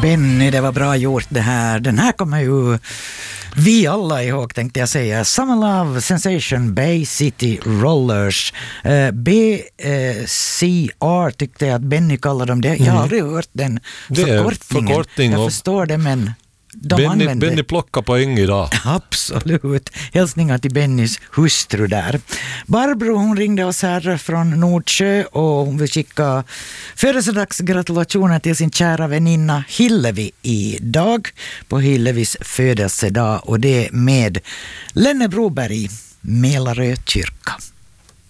Benny, det var bra gjort det här. Den här kommer ju vi alla ihåg, tänkte jag säga. Summer Love Sensation Bay City Rollers. BCR tyckte jag att Benny kallade dem det. Jag har aldrig hört den förkortningen. Jag förstår det, men Benny plockar poäng idag. Absolut. Hälsningar till Bennys hustru där. Barbro, hon ringde oss här från Nordsjö och hon vill skicka födelsedagsgratulationer till sin kära väninna Hillevi idag på Hillevis födelsedag, och det med Lenne Broberg, Mälarö kyrka.